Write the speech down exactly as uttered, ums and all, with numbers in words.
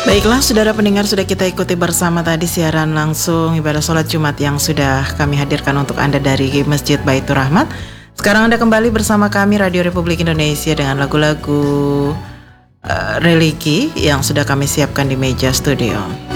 Baiklah saudara pendengar, sudah kita ikuti bersama tadi siaran langsung ibadah sholat Jumat yang sudah kami hadirkan untuk Anda dari Masjid Baitur Rahmat. Sekarang Anda kembali bersama kami Radio Republik Indonesia dengan lagu-lagu uh, religi yang sudah kami siapkan di meja studio.